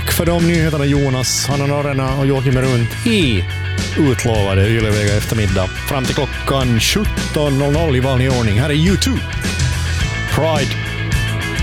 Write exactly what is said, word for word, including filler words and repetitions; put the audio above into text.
Tack för de nyheterna, Jonas, Hanna Norrena och Joakim runt i utlovade Ylevega eftermiddag fram till klockan sjutton noll noll i vanlig ordning. Här är U två. Pride.